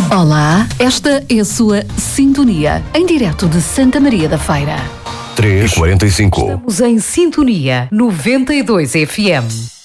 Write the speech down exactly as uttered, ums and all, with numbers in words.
Olá, esta é a sua Sintonia, em direto de Santa Maria da Feira. três e quarenta e cinco. Estamos em Sintonia noventa e dois F M.